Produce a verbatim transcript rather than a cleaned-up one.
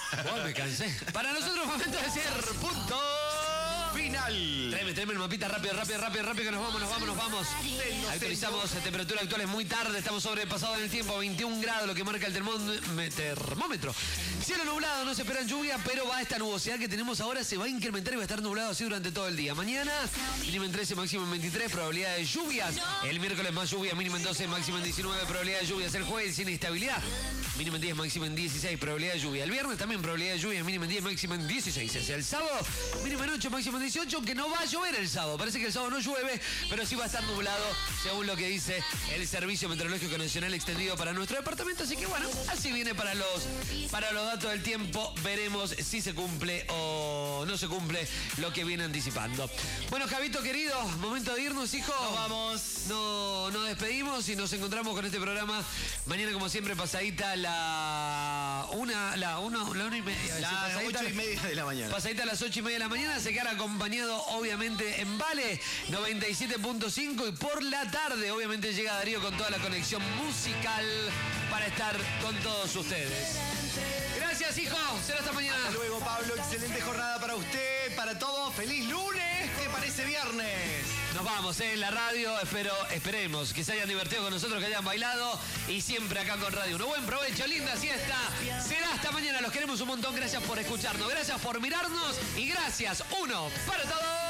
Oh, me cansé. Para nosotros, momento de decir punto final. Tráeme, tráeme el mapita rápido, rápido, rápido, rápido, que nos vamos, nos vamos, nos vamos. Actualizamos, la temperatura actual es muy tarde, estamos sobrepasado en el tiempo, veintiún grados, lo que marca el termón- termómetro. Cielo nublado, no se esperan lluvia, pero va esta nubosidad que tenemos ahora, se va a incrementar y va a estar nublado así durante todo el día. Mañana, mínimo en trece, máximo en veintitrés, probabilidad de lluvias. El miércoles más lluvia, mínimo en doce, máximo en diecinueve, probabilidad de lluvias. El jueves sin inestabilidad, mínimo en diez, máximo en dieciséis, probabilidad de lluvia. El viernes también probabilidad de lluvia, mínimo en diez, máximo en dieciséis. Hacia el sábado, mínimo en ocho, máximo en dieciocho, aunque no va a llover el sábado. Parece que el sábado no llueve, pero sí va a estar nublado, según lo que dice el Servicio Meteorológico Nacional extendido para nuestro departamento. Así que bueno, así viene para los, para los datos del tiempo. Veremos si se cumple o no se cumple lo que viene anticipando. Bueno, Javito querido, momento de irnos, hijo. Nos vamos. No, nos despedimos y nos encontramos con este programa mañana, como siempre, pasadita la una, la una, la una y media. Las pasadita, ocho y media de la mañana. Pasadita a las ocho y media de la mañana, se quedará acompañado obviamente en Vale noventa y siete punto cinco y por la tarde obviamente llega Darío con toda la conexión musical para estar con todos ustedes. Gracias, hijo. Será hasta mañana. Hasta luego, Pablo. Excelente jornada para usted, para todos. ¡Feliz lunes! Que parece viernes. Nos vamos, ¿eh? En la radio. Espero, esperemos que se hayan divertido con nosotros, que hayan bailado. Y siempre acá con Radio uno. Buen provecho, linda siesta. Será hasta mañana. Los queremos un montón. Gracias por escucharnos. Gracias por mirarnos. Y gracias, uno, para todos.